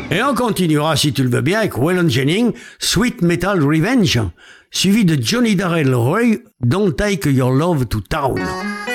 Et on continuera, si tu le veux bien, avec Waylon Jennings, Sweet Metal Revenge, suivi de Johnny Darrell Roy, Don't Take Your Love to Town.